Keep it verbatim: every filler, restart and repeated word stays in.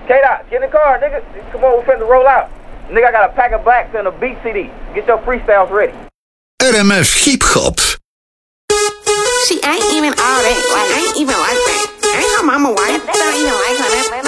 K-Dot, get in the car, nigga. Come on, we finna roll out. Nigga, I got a pack of blacks and a beat C D. Get your freestyles ready. R M F Hip Hop. She ain't even